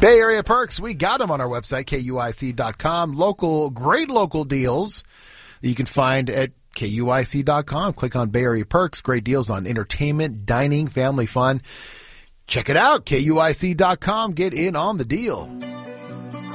Bay Area Perks, we got them on our website, KUIC.com. Great local deals that you can find at KUIC.com. Click on Bay Area Perks. Great deals on entertainment, dining, family fun. Check it out, KUIC.com. Get in on the deal.